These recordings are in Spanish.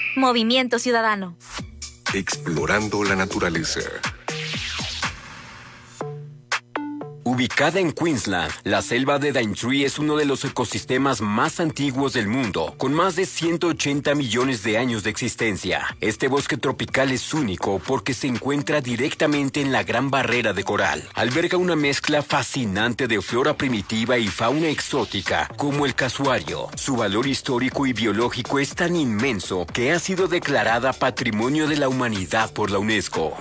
Movimiento Ciudadano. Explorando la naturaleza. Ubicada en Queensland, la selva de Daintree es uno de los ecosistemas más antiguos del mundo, con más de 180 millones de años de existencia. Este bosque tropical es único porque se encuentra directamente en la Gran Barrera de Coral. Alberga una mezcla fascinante de flora primitiva y fauna exótica, como el casuario. Su valor histórico y biológico es tan inmenso que ha sido declarada Patrimonio de la Humanidad por la UNESCO.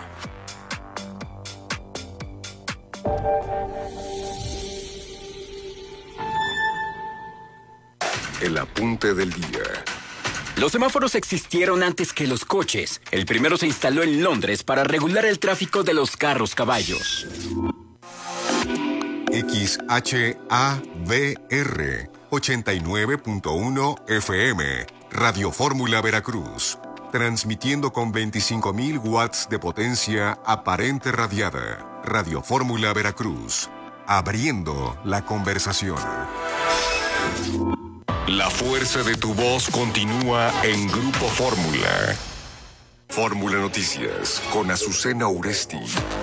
El apunte del día. Los semáforos existieron antes que los coches. El primero se instaló en Londres para regular el tráfico de los carros caballos. XHABR 89.1 FM, Radio Fórmula Veracruz, transmitiendo con 25.000 watts de potencia aparente radiada. Radio Fórmula Veracruz, abriendo la conversación. La fuerza de tu voz continúa en Grupo Fórmula. Fórmula Noticias con Azucena Uresti.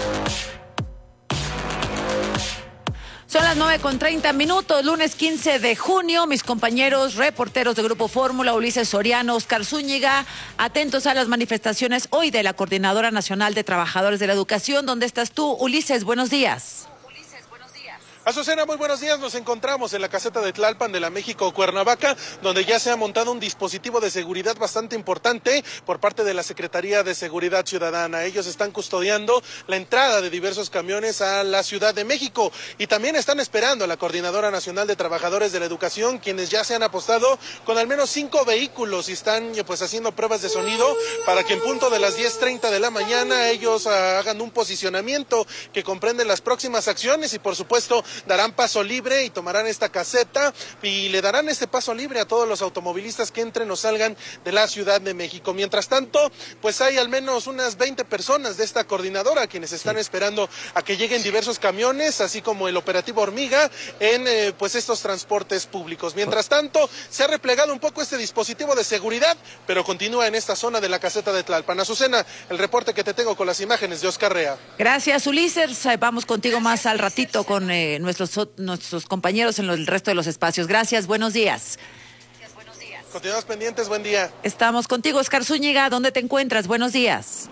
Son las 9:30, lunes 15 de junio. Mis compañeros reporteros de Grupo Fórmula, Ulises Soriano, Oscar Zúñiga, atentos a las manifestaciones hoy de la Coordinadora Nacional de Trabajadores de la Educación. ¿Dónde estás tú, Ulises? Buenos días. Azucena, muy buenos días. Nos encontramos en la caseta de Tlalpan de la México Cuernavaca, donde ya se ha montado un dispositivo de seguridad bastante importante por parte de la Secretaría de Seguridad Ciudadana. Ellos están custodiando la entrada de diversos camiones a la Ciudad de México y también están esperando a la Coordinadora Nacional de Trabajadores de la Educación, quienes ya se han apostado con al menos 5 vehículos y están pues haciendo pruebas de sonido para que en punto de las 10:30 de la mañana ellos hagan un posicionamiento que comprende las próximas acciones y por supuesto darán paso libre y tomarán esta caseta y le darán este paso libre a todos los automovilistas que entren o salgan de la Ciudad de México. Mientras tanto, pues hay al menos unas 20 personas de esta coordinadora quienes están esperando a que lleguen diversos camiones, así como el operativo Hormiga en pues estos transportes públicos. Mientras tanto, se ha replegado un poco este dispositivo de seguridad, pero continúa en esta zona de la caseta de Tlalpan. Azucena, el reporte que te tengo con las imágenes de Oscar Rea. Gracias, Ulises. Vamos contigo más al ratito con nuestros compañeros en el resto de los espacios. Gracias, buenos días. Continuamos pendientes, buen día. Estamos contigo, Oscar Zúñiga. ¿Dónde te encuentras? Buenos días.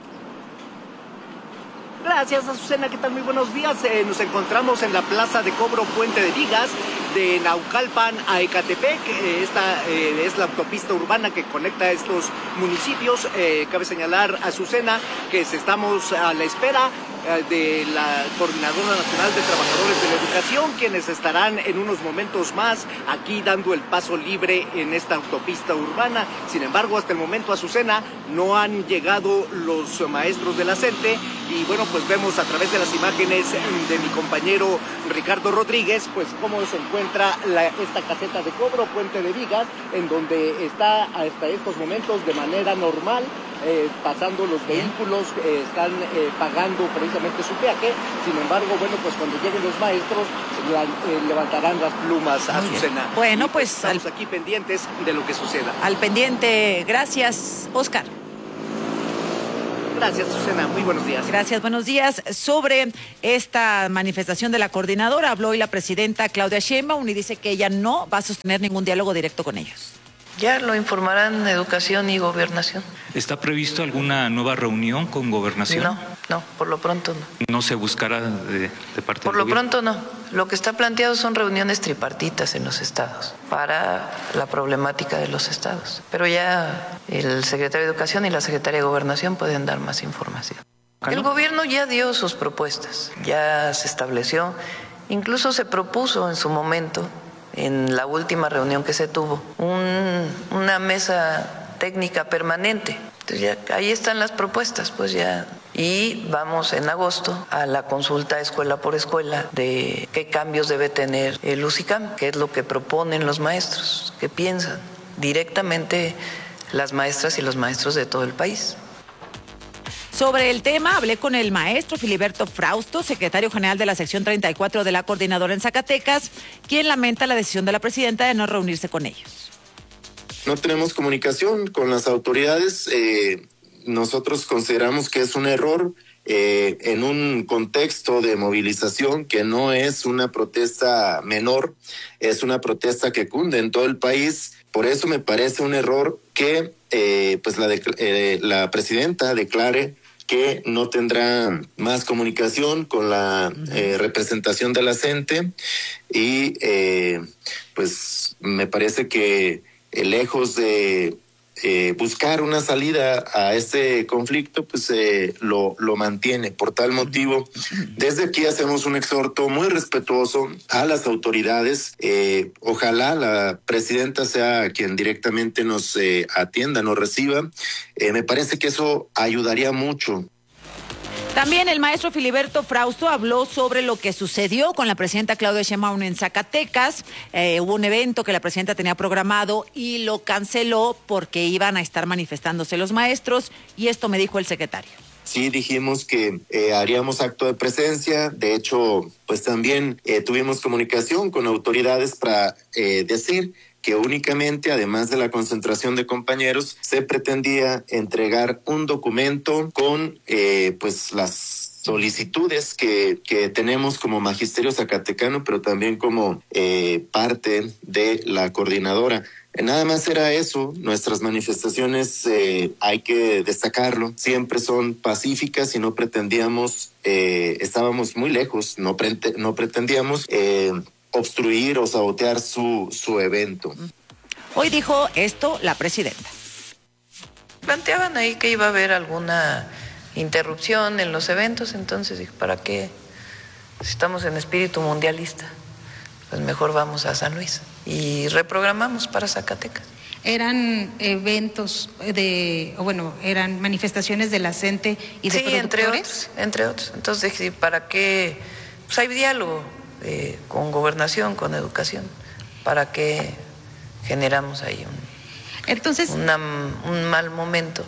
Gracias, Azucena, ¿qué tal? Muy buenos días. Nos encontramos en la Plaza de Cobro Puente de Vigas de Naucalpan a Ecatepec. Esta es la autopista urbana que conecta estos municipios. Cabe señalar, Azucena, que estamos a la espera de la Coordinadora Nacional de Trabajadores de la Educación, quienes estarán en unos momentos más aquí dando el paso libre en esta autopista urbana. Sin embargo, hasta el momento, Azucena, no han llegado los maestros de la CENTE y bueno, pues vemos a través de las imágenes de mi compañero Ricardo Rodríguez, pues cómo se encuentra esta caseta de cobro, Puente de Vigas, en donde está hasta estos momentos de manera normal, pasando los vehículos, están pagando precisamente su peaje. Sin embargo, bueno, pues cuando lleguen los maestros levantarán las plumas, Azucena. Bueno, pues estamos aquí pendientes de lo que suceda. Al pendiente. Gracias, Oscar. Gracias, Azucena. Muy buenos días. Gracias, buenos días. Sobre esta manifestación de la coordinadora, habló hoy la presidenta Claudia Sheinbaum y dice que ella no va a sostener ningún diálogo directo con ellos. Ya lo informarán Educación y Gobernación. ¿Está previsto alguna nueva reunión con Gobernación? No, por lo pronto no. ¿No se buscará de parte Por lo pronto no. Lo que está planteado son reuniones tripartitas en los estados para la problemática de los estados. Pero ya el secretario de Educación y la secretaria de Gobernación pueden dar más información. El gobierno ya dio sus propuestas, ya se estableció, incluso se propuso en su momento, en la última reunión que se tuvo, una mesa técnica permanente. Entonces ya, ahí están las propuestas, pues ya. Y vamos en agosto a la consulta escuela por escuela de qué cambios debe tener el UCICAM, qué es lo que proponen los maestros, qué piensan directamente las maestras y los maestros de todo el país. Sobre el tema, hablé con el maestro Filiberto Frausto, secretario general de la sección 34 de la coordinadora en Zacatecas, quien lamenta la decisión de la presidenta de no reunirse con ellos. No tenemos comunicación con las autoridades. Nosotros consideramos que es un error en un contexto de movilización que no es una protesta menor, es una protesta que cunde en todo el país. Por eso me parece un error que pues la presidenta declare que no tendrá más comunicación con la representación de la CENTE y pues me parece que lejos de buscar una salida a este conflicto, pues lo mantiene. Por tal motivo, desde aquí hacemos un exhorto muy respetuoso a las autoridades. Ojalá la presidenta sea quien directamente nos atienda, nos reciba. Me parece que eso ayudaría mucho. También el maestro Filiberto Frausto habló sobre lo que sucedió con la presidenta Claudia Sheinbaum en Zacatecas. Hubo un evento que la presidenta tenía programado y lo canceló porque iban a estar manifestándose los maestros, y esto me dijo el secretario. Sí, dijimos que haríamos acto de presencia. De hecho, pues también tuvimos comunicación con autoridades para decir que únicamente, además de la concentración de compañeros, se pretendía entregar un documento con pues las solicitudes que tenemos como magisterio zacatecano, pero también como parte de la coordinadora. Nada más era eso. Nuestras manifestaciones, hay que destacarlo, siempre son pacíficas y no pretendíamos, estábamos muy lejos, no pretendíamos obstruir o sabotear su evento. Hoy dijo esto la presidenta. Planteaban ahí que iba a haber alguna interrupción en los eventos, entonces dije, ¿para qué? Si estamos en espíritu mundialista, pues mejor vamos a San Luis y reprogramamos para Zacatecas. Eran eventos eran manifestaciones de la CENTE y de productores. Sí, entre otros. Entonces dije, ¿para qué? Pues hay diálogo con gobernación, con educación. ¿Para qué generamos ahí un mal momento?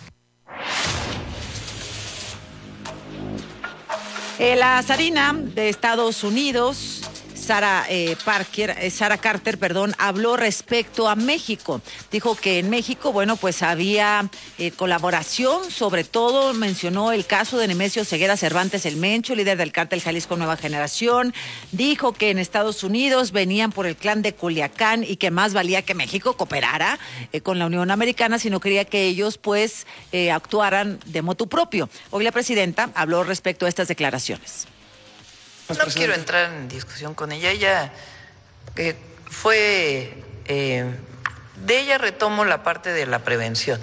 La zarina de Estados Unidos, Sarah Carter, habló respecto a México. Dijo que en México, pues había colaboración, sobre todo mencionó el caso de Nemesio Ceguera Cervantes el Mencho, líder del cártel Jalisco Nueva Generación. Dijo que en Estados Unidos venían por el clan de Culiacán y que más valía que México cooperara con la Unión Americana si no quería que ellos actuaran de motu propio. Hoy la presidenta habló respecto a estas declaraciones. No quiero entrar en discusión con ella. Ella de ella retomo la parte de la prevención.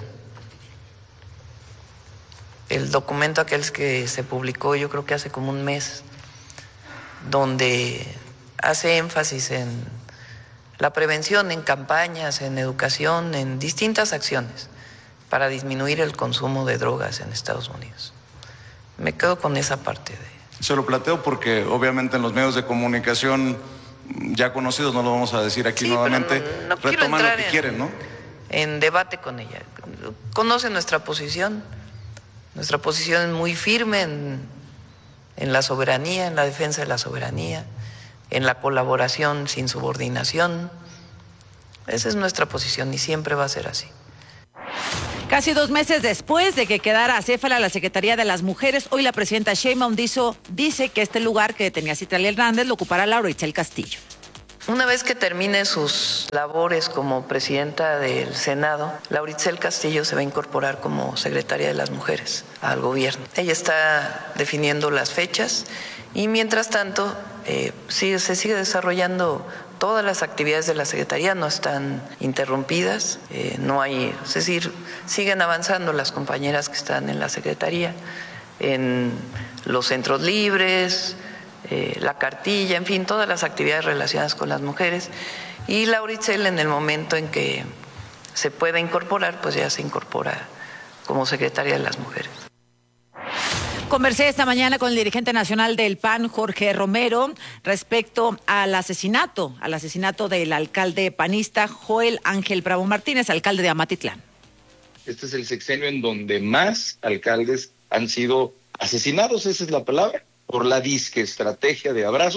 El documento aquel que se publicó, yo creo que hace como un mes, donde hace énfasis en la prevención, en campañas, en educación, en distintas acciones para disminuir el consumo de drogas en Estados Unidos. Me quedo con esa parte de... Se lo planteo porque obviamente en los medios de comunicación ya conocidos, no lo vamos a decir aquí nuevamente, no retoman lo que quieren, ¿no? En debate con ella. Conoce nuestra posición. Nuestra posición es muy firme en la soberanía, en la defensa de la soberanía, en la colaboración sin subordinación. Esa es nuestra posición y siempre va a ser así. Casi 2 meses después de que quedara acéfala la Secretaría de las Mujeres, hoy la presidenta Sheinbaum dice que este lugar que tenía Citlali Hernández lo ocupará Laura Itzel Castillo. Una vez que termine sus labores como presidenta del Senado, Laura Itzel Castillo se va a incorporar como secretaria de las Mujeres al gobierno. Ella está definiendo las fechas y mientras tanto se sigue desarrollando. Todas las actividades de la Secretaría no están interrumpidas, es decir, siguen avanzando las compañeras que están en la Secretaría, en los centros libres, la cartilla, en fin, todas las actividades relacionadas con las mujeres. Y Laura Itzel, en el momento en que se pueda incorporar, pues ya se incorpora como secretaria de las Mujeres. Conversé esta mañana con el dirigente nacional del PAN, Jorge Romero, respecto al asesinato del alcalde panista Joel Ángel Bravo Martínez, alcalde de Amatitlán. Este es el sexenio en donde más alcaldes han sido asesinados, esa es la palabra, por la disque estrategia de abrazos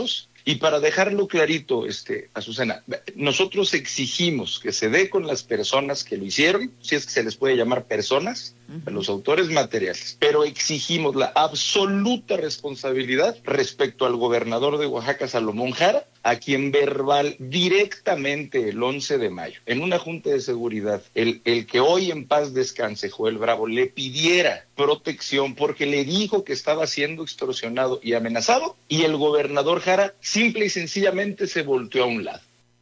Y para dejarlo clarito, Azucena, nosotros exigimos que se dé con las personas que lo hicieron, si es que se les puede llamar personas, a los autores materiales, pero exigimos la absoluta responsabilidad respecto al gobernador de Oaxaca, Salomón Jara, a quien verbal directamente el 11 de mayo, en una junta de seguridad, el que hoy en paz descanse, Joel Bravo, le pidiera protección porque le dijo que estaba siendo extorsionado y amenazado, y el gobernador Jara simple y sencillamente se volteó a un lado.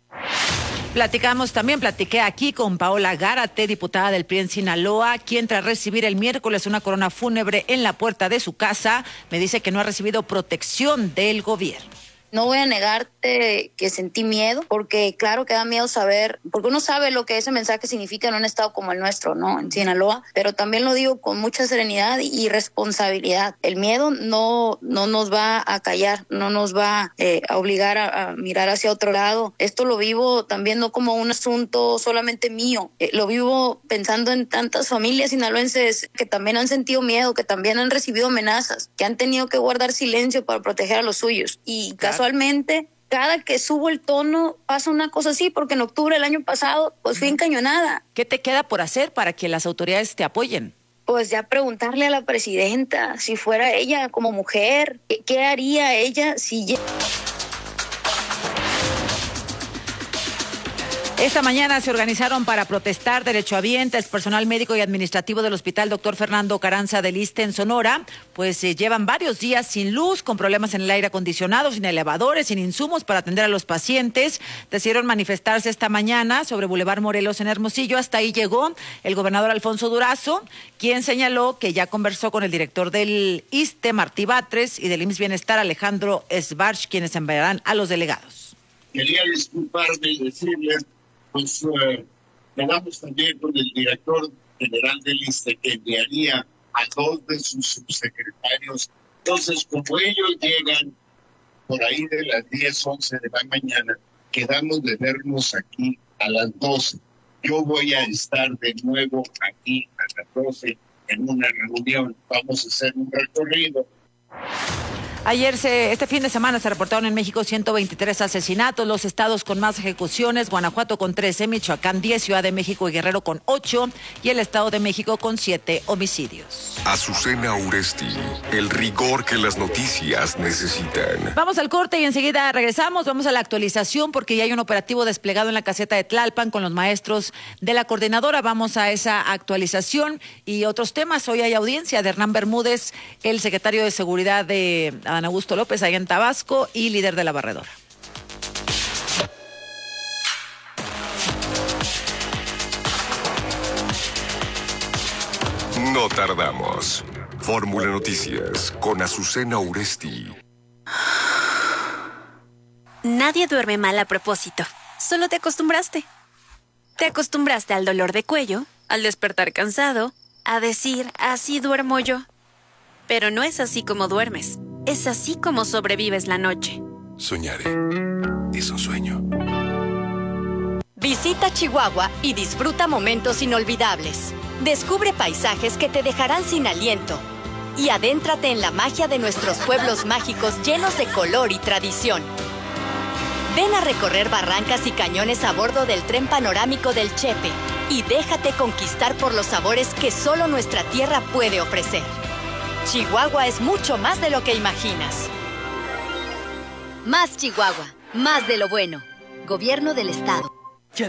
Platiqué aquí con Paola Gárate, diputada del PRI en Sinaloa, quien tras recibir el miércoles una corona fúnebre en la puerta de su casa, me dice que no ha recibido protección del gobierno. No voy a negarte que sentí miedo, porque claro que da miedo saber, porque uno sabe lo que ese mensaje significa en un estado como el nuestro, ¿no? En Sinaloa, pero también lo digo con mucha serenidad y responsabilidad. El miedo no nos va a callar, no nos va a obligar a mirar hacia otro lado. Esto lo vivo también no como un asunto solamente mío, lo vivo pensando en tantas familias sinaloenses que también han sentido miedo, que también han recibido amenazas, que han tenido que guardar silencio para proteger a los suyos. Y casualmente, cada que subo el tono pasa una cosa así, porque en octubre del año pasado pues fui encañonada. ¿Qué te queda por hacer para que las autoridades te apoyen? Pues ya preguntarle a la presidenta, si fuera ella como mujer, ¿qué haría ella si... Esta mañana se organizaron para protestar derechohabientes, personal médico y administrativo del Hospital Dr. Fernando Carranza del Iste en Sonora, pues llevan varios días sin luz, con problemas en el aire acondicionado, sin elevadores, sin insumos para atender a los pacientes. Decidieron manifestarse esta mañana sobre Boulevard Morelos en Hermosillo. Hasta ahí llegó el gobernador Alfonso Durazo, quien señaló que ya conversó con el director del Iste, Martí Batres, y del IMSS Bienestar, Alejandro Esbarch, quienes enviarán a los delegados. Quería disculparme y decirles, pues quedamos también con el director general del ISSSTE que enviaría a 2 de sus subsecretarios. Entonces, como ellos llegan por ahí de las 10, 11 de la mañana, quedamos de vernos aquí a las 12. Yo voy a estar de nuevo aquí a las 12 en una reunión. Vamos a hacer un recorrido. Este fin de semana se reportaron en México 123 asesinatos, los estados con más ejecuciones, Guanajuato con 13, Michoacán 10, Ciudad de México y Guerrero con 8 y el Estado de México con 7 homicidios. Azucena Uresti, el rigor que las noticias necesitan. Vamos al corte y enseguida regresamos, vamos a la actualización porque ya hay un operativo desplegado en la caseta de Tlalpan con los maestros de la coordinadora. Vamos a esa actualización y otros temas. Hoy hay audiencia de Hernán Bermúdez, el secretario de Seguridad de Adán Augusto López, allá en Tabasco, y líder de la barredora. No tardamos. Fórmula Noticias con Azucena Uresti. Nadie duerme mal a propósito. Solo te acostumbraste. Te acostumbraste al dolor de cuello, al despertar cansado, a decir, así duermo yo. Pero no es así como duermes. Es así como sobrevives la noche. Soñaré. Es un sueño. Visita Chihuahua y disfruta momentos inolvidables. Descubre paisajes que te dejarán sin aliento. Y adéntrate en la magia de nuestros pueblos mágicos llenos de color y tradición. Ven a recorrer barrancas y cañones a bordo del tren panorámico del Chepe y déjate conquistar por los sabores que solo nuestra tierra puede ofrecer. Chihuahua es mucho más de lo que imaginas. Más Chihuahua, más de lo bueno. Gobierno del Estado.